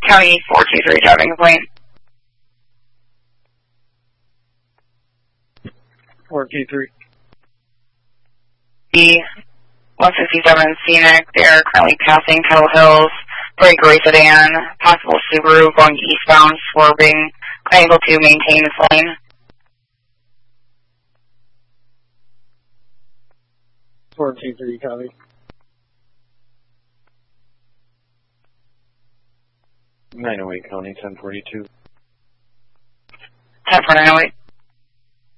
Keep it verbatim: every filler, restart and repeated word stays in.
County four two three driving complaint. four two three. The one sixty-seven Scenic, they're currently passing Kettle Hills, for a gray sedan, possible Subaru going eastbound, swerving, unable to maintain its lane. four two three, copy. nine oh eight County, ten forty-two. ten for nine oh eight.